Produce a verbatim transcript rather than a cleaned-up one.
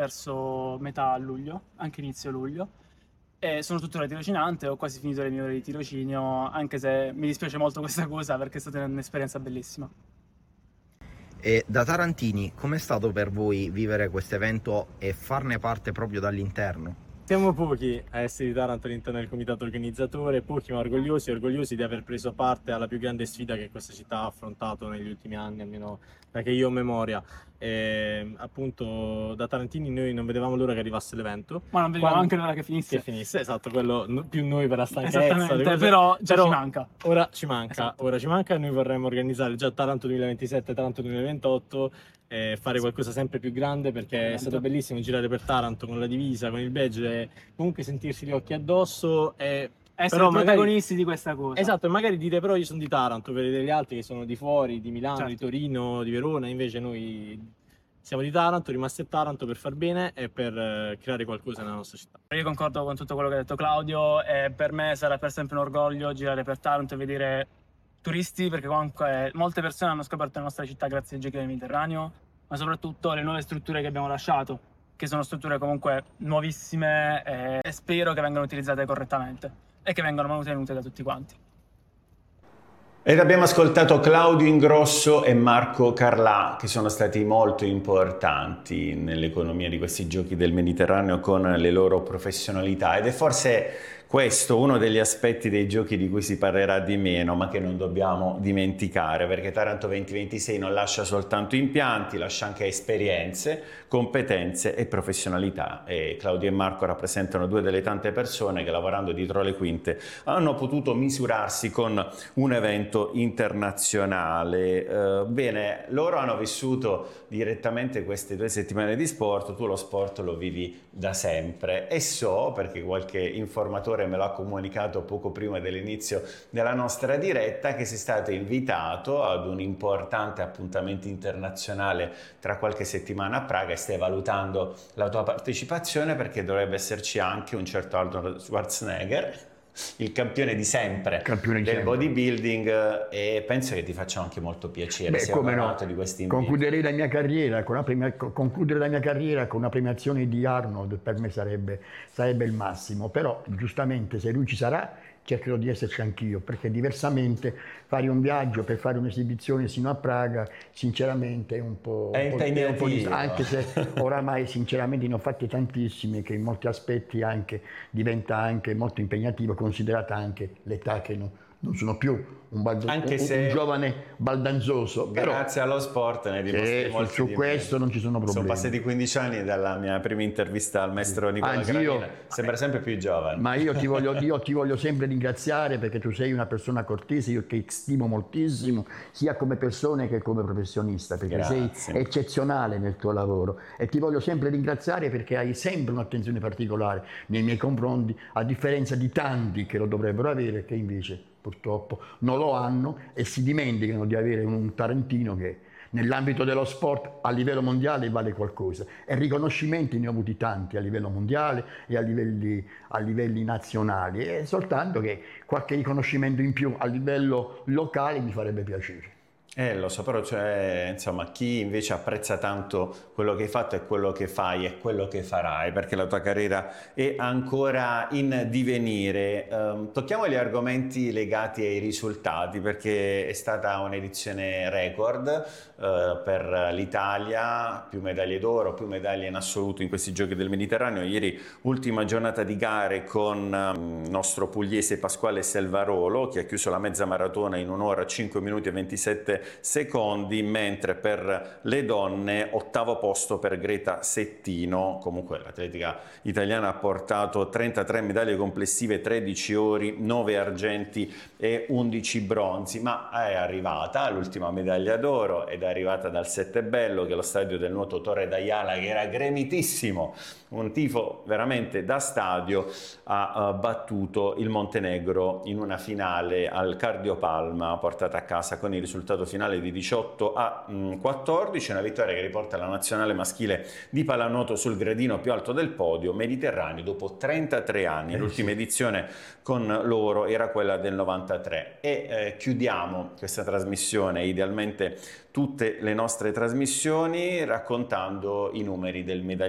verso metà luglio, anche inizio luglio, e sono tuttora tirocinante, ho quasi finito le mie ore di tirocinio, anche se mi dispiace molto questa cosa perché è stata un'esperienza bellissima. E da tarantini, com'è stato per voi vivere questo evento e farne parte proprio dall'interno? Siamo pochi a essere di Taranto all'interno del comitato organizzatore, pochi ma orgogliosi, orgogliosi di aver preso parte alla più grande sfida che questa città ha affrontato negli ultimi anni, almeno da che io ho memoria. E, appunto, da tarantini noi non vedevamo l'ora che arrivasse l'evento. Ma non vedevamo Quando... anche l'ora che finisse. Che finisse, esatto, quello no, più noi per la stanchezza. Esattamente, cose, però già però ci manca. Ora ci manca, Esatto. ora ci manca e noi vorremmo organizzare già Taranto duemilaventisette, Taranto duemilaventotto, e fare qualcosa sempre più grande, perché è stato bellissimo girare per Taranto con la divisa, con il badge, e comunque sentirsi gli occhi addosso e essere però protagonisti magari... di questa cosa. Esatto, e magari dite però io sono di Taranto, vedete gli altri che sono di fuori, di Milano, certo. di Torino, di Verona, invece noi siamo di Taranto, rimasti a Taranto per far bene e per eh, creare qualcosa nella nostra città. Io concordo con tutto quello che ha detto Claudio, e per me sarà per sempre un orgoglio girare per Taranto e vedere turisti, perché comunque molte persone hanno scoperto la nostra città grazie ai Giochi del Mediterraneo, ma soprattutto le nuove strutture che abbiamo lasciato, che sono strutture comunque nuovissime e, e spero che vengano utilizzate correttamente e che vengano mantenute da tutti quanti. Ed abbiamo ascoltato Claudio Ingrosso e Marco Carlà, che sono stati molto importanti nell'economia di questi Giochi del Mediterraneo con le loro professionalità, ed è forse questo uno degli aspetti dei giochi di cui si parlerà di meno, ma che non dobbiamo dimenticare, perché Taranto duemilaventisei non lascia soltanto impianti, lascia anche esperienze, competenze e professionalità, e Claudio e Marco rappresentano due delle tante persone che, lavorando dietro le quinte, hanno potuto misurarsi con un evento internazionale. Eh, bene, loro hanno vissuto direttamente queste due settimane di sport, tu lo sport lo vivi da sempre, e so, perché qualche informatore me l'ha comunicato poco prima dell'inizio della nostra diretta, che sei stato invitato ad un importante appuntamento internazionale tra qualche settimana a Praga, e stai valutando la tua partecipazione perché dovrebbe esserci anche un certo Arnold Schwarzenegger, il campione di sempre campione di del sempre. bodybuilding, e penso che ti faccia anche molto piacere. Beh, Sei come no. onorato di questi inviti. Concluderei la mia carriera con una premia... concludere la mia carriera con una premiazione di Arnold per me sarebbe, sarebbe il massimo, però giustamente se lui ci sarà cercherò di esserci anch'io, perché diversamente fare un viaggio per fare un'esibizione sino a Praga sinceramente è un po', è un po', è un po' di... anche se impegnativo. oramai sinceramente ne ho fatte tantissime, che in molti aspetti anche diventa anche molto impegnativo, considerata anche l'età che non, non sono più un, baldo, Anche un, se un giovane baldanzoso. Grazie però, allo sport ne dimostri eh, molti su di questo me. non ci sono problemi. Sono passati quindici anni dalla mia prima intervista al maestro Nicola Anzi, Gravina. io- Sembra sempre più giovane. Ma io ti, voglio, io ti voglio sempre ringraziare, perché tu sei una persona cortese, io ti stimo moltissimo, sia come persona che come professionista, perché Grazie. sei eccezionale nel tuo lavoro, e ti voglio sempre ringraziare perché hai sempre un'attenzione particolare nei miei confronti, a differenza di tanti che lo dovrebbero avere, che invece purtroppo non lo hanno e si dimenticano di avere un tarantino che nell'ambito dello sport a livello mondiale vale qualcosa, e riconoscimenti ne ho avuti tanti a livello mondiale e a livelli, a livelli nazionali, e soltanto che qualche riconoscimento in più a livello locale mi farebbe piacere. Eh, lo so, però cioè, insomma, chi invece apprezza tanto quello che hai fatto è quello che fai e quello che farai, perché la tua carriera è ancora in divenire. Um, tocchiamo gli argomenti legati ai risultati, perché è stata un'edizione record uh, per l'Italia, più medaglie d'oro, più medaglie in assoluto in questi Giochi del Mediterraneo. Ieri ultima giornata di gare con il um, nostro pugliese Pasquale Selvarolo, che ha chiuso la mezza maratona in un'ora, cinque minuti e ventisette secondi, mentre per le donne ottavo posto per Greta Settino. Comunque l'atletica italiana ha portato trentatré medaglie complessive, tredici ori, nove argenti e undici bronzi, ma è arrivata l'ultima medaglia d'oro ed è arrivata dal Settebello, che è lo stadio del nuoto Torre d'Aiala, che era gremitissimo, un tifo veramente da stadio. Ha uh, battuto il Montenegro in una finale al Cardiopalma, portata a casa con il risultato finale di diciotto a quattordici, una vittoria che riporta la nazionale maschile di pallanuoto sul gradino più alto del podio mediterraneo dopo trentatré anni. L'ultima edizione con loro era quella del novantatré. E eh, chiudiamo questa trasmissione, idealmente tutte le nostre trasmissioni, raccontando i numeri del medagliere